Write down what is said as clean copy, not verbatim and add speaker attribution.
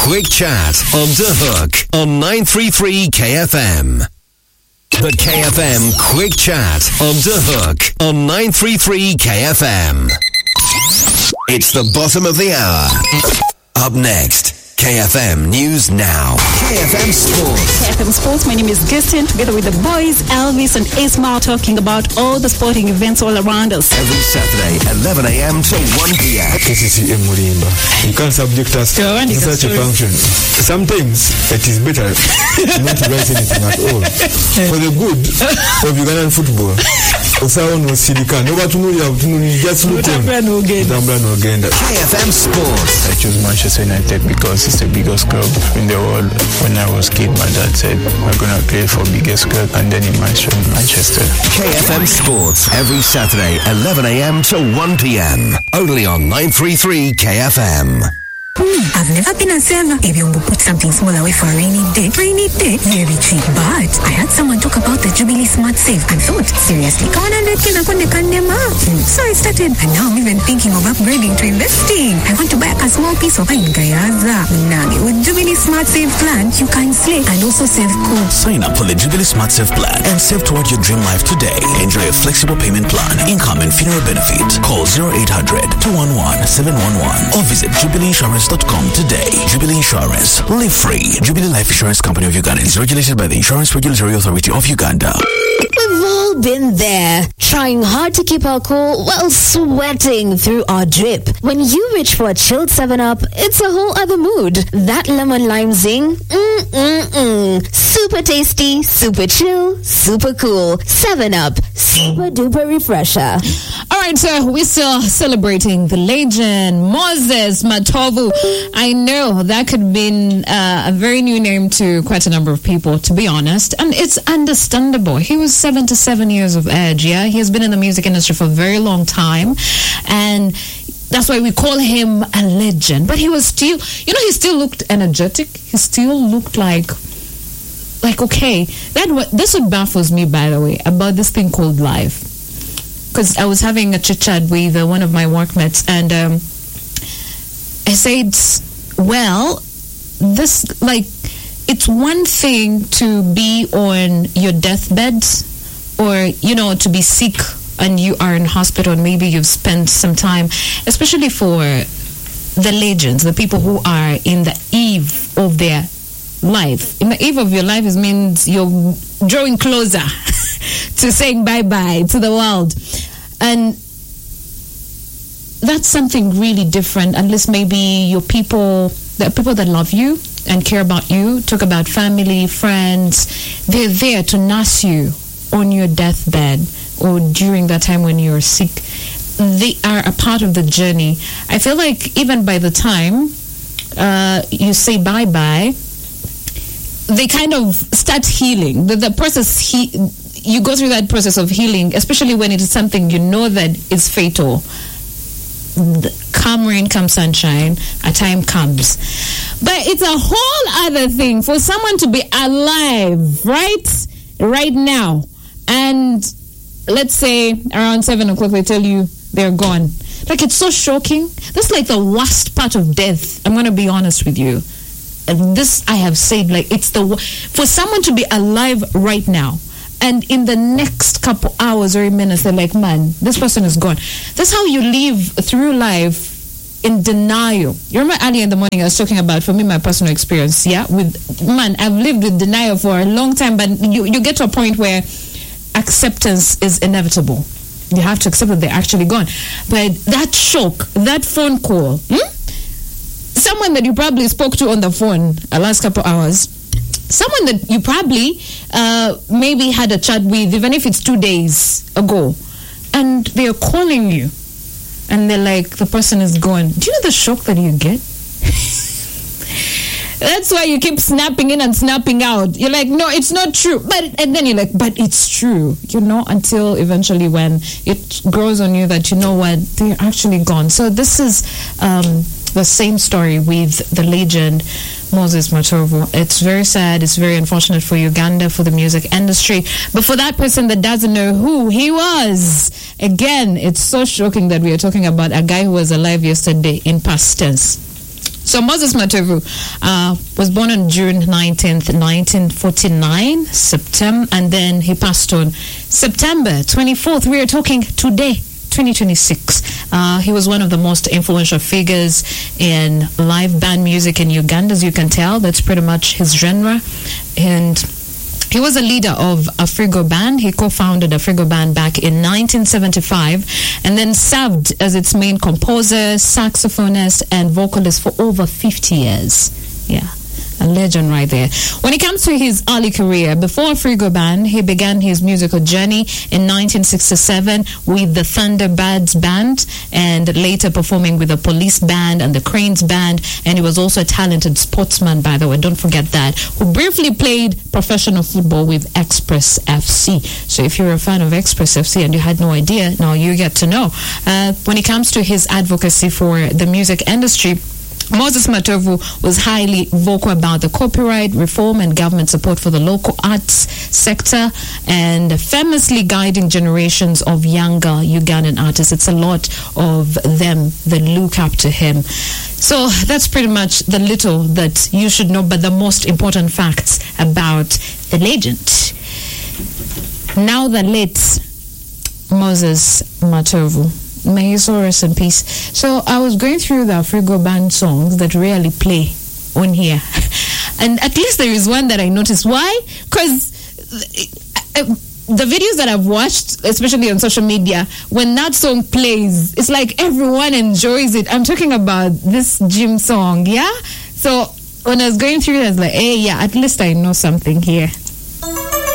Speaker 1: Quick Chat on The Hook on 933 KFM. The KFM Quick Chat on The Hook on 933 KFM. It's the bottom of the hour. Up next, KFM News Now. KFM Sports.
Speaker 2: KFM Sports, my name is Gistin, together with the boys, Elvis and Ismail, talking about all the sporting events all around us.
Speaker 1: Every Saturday, 11 a.m. to 1 p.m.
Speaker 3: KCC Murimba. You can't subject us to such a function. Sometimes it is better not to write anything at all. For the good of Ugandan football. Someone was Silicon. No, but you just look on.
Speaker 1: KFM Sports.
Speaker 4: I chose Manchester United because it's the biggest club in the world. When I was a kid, my dad said, we're going to play for biggest club, and then he mentioned Manchester.
Speaker 1: KFM Sports, every Saturday, 11 a.m. to 1 p.m. Only on 933 KFM.
Speaker 5: I've never been a saver. If you put something small away for a rainy day, very cheap. But I had someone talk about the Jubilee Smart Save and thought, seriously, so I started, and now I'm even thinking of upgrading to investing. I want to buy a small piece of Gayaza. With Jubilee Smart Save plan, you can slay and also save cool.
Speaker 6: Sign up for the Jubilee Smart Save plan and save toward your dream life today. Enjoy a flexible payment plan, income and funeral benefit. Call 0800-211-711 or visit JubileeInsurance.com today. Jubilee Insurance. Live free. Jubilee Life Insurance Company of Uganda is regulated by the Insurance Regulatory Authority of Uganda.
Speaker 7: We've all been there, trying hard to keep our cool while sweating through our drip. When you reach for a chilled 7-Up, it's a whole other mood. That lemon lime zing, super tasty, super chill, super cool. 7-Up, super duper refresher.
Speaker 8: All right, so we're still celebrating the legend, Moses Matovu. I know that could have been a very new name to quite a number of people, to be honest. And it's understandable. He was 77 years of age, yeah? He has been in the music industry for a very long time. And that's why we call him a legend. But he was still, he still looked energetic. He still looked like okay. This what baffles me, by the way, about this thing called life. Because I was having a chit-chat with one of my workmates, and I said, well, this, it's one thing to be on your deathbed or, to be sick and you are in hospital and maybe you've spent some time, especially for the legends, the people who are in the eve of their life. In the eve of your life, it means you're drawing closer to saying bye-bye to the world. And that's something really different, unless maybe your people, the people that love you and care about you, talk about family, friends, they're there to nurse you on your deathbed or during that time when you're sick. They are a part of the journey. I feel like even by the time you say bye-bye, they kind of start healing. The process, you go through that process of healing, especially when it is something you know that is fatal. Come rain, come sunshine, a time comes. But it's a whole other thing for someone to be alive right now, and let's say around 7 o'clock they tell you they're gone. It's so shocking. That's like the worst part of death. I'm going to be honest with you. And this I have said, it's for someone to be alive right now, and in the next couple hours or minutes, they're like, man, this person is gone. That's how you live through life in denial. You remember earlier in the morning I was talking about, for me, my personal experience, I've lived with denial for a long time, but you get to a point where acceptance is inevitable. You have to accept that they're actually gone. But that shock, that phone call, someone that you probably spoke to on the phone the last couple hours, someone that you probably maybe had a chat with, even if it's 2 days ago, and they're calling you, and they're like, the person is gone. Do you know the shock that you get? That's why you keep snapping in and snapping out. You're like, no, it's not true. And then you're like, but it's true, until eventually when it grows on you that, you know what, they're actually gone. So this is the same story with the legend Moses Matovu. It's very sad. It's very unfortunate for Uganda, for the music industry. But for that person that doesn't know who he was, again, it's so shocking that we are talking about a guy who was alive yesterday in past tense. So Moses Matovu was born on June 19th, 1949, September, and then he passed on September 24th. We are talking today, 2026. He was one of the most influential figures in live band music in Uganda, as you can tell. That's pretty much his genre. And he was a leader of Afrigo Band. He co-founded Afrigo Band back in 1975 and then served as its main composer, saxophonist, and vocalist for over 50 years. Yeah, a legend right there. When it comes to his early career, before Afrigo Band, he began his musical journey in 1967 with the Thunderbirds Band and later performing with the Police Band and the Cranes Band. And he was also a talented sportsman, by the way, don't forget that, who briefly played professional football with Express FC. So if you're a fan of Express FC and you had no idea, now you get to know. When it comes to his advocacy for the music industry, Moses Matovu was highly vocal about the copyright reform and government support for the local arts sector and famously guiding generations of younger Ugandan artists. It's a lot of them that look up to him. So that's pretty much the little that you should know, but the most important facts about the legend. Now the late Moses Matovu. May his soul rest in peace. So I was going through the Afrigo Band songs that rarely play on here. And at least there is one that I noticed. Why? Because the videos that I've watched, especially on social media, when that song plays, it's like everyone enjoys it. I'm talking about this gym song, yeah? So when I was going through it, I was like, hey, yeah, at least I know something here.